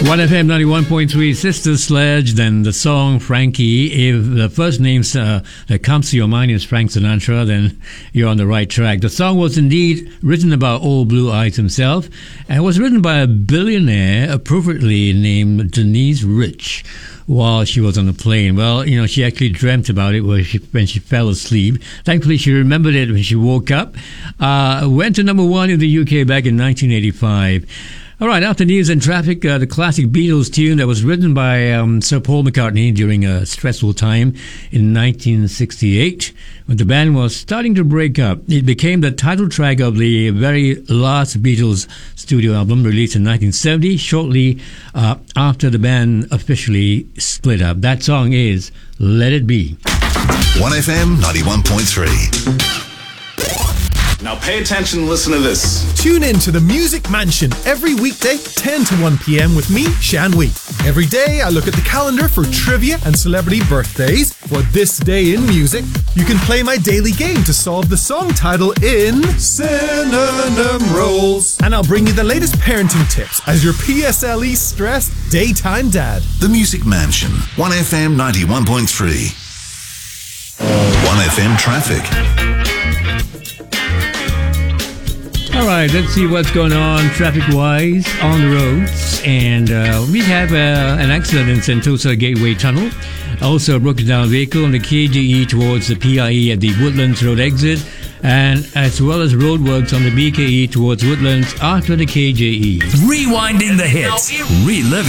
1FM 91.3 Sister Sledge, then the song Frankie. If the first name that comes to your mind is Frank Sinatra, then you're on the right track. The song was indeed written about Old Blue Eyes himself, and was written by a billionaire appropriately named Denise Rich while she was on the plane. Well, she actually dreamt about it when she fell asleep. Thankfully, she remembered it when she woke up. Went to number one in the UK back in 1985. All right, after news and traffic, the classic Beatles tune that was written by Sir Paul McCartney during a stressful time in 1968, when the band was starting to break up. It became the title track of the very last Beatles studio album released in 1970, shortly after the band officially split up. That song is Let It Be. 1FM 91.3. Now pay attention and listen to this. Tune in to the Music Mansion every weekday, 10 to 1 p.m. with me, Shan Wee. Every day I look at the calendar for trivia and celebrity birthdays. For this day in music, you can play my daily game to solve the song title in Synonym Rolls. And I'll bring you the latest parenting tips as your PSLE stressed daytime dad. The Music Mansion, 1FM 91.3. 1FM traffic. All right, let's see what's going on traffic-wise on the roads. And we have an accident in Sentosa Gateway Tunnel. Also a broken down vehicle on the KGE towards the PIE at the Woodlands Road exit. And as well as roadworks on the BKE towards Woodlands after the KJE. Rewinding the hits. Reliving.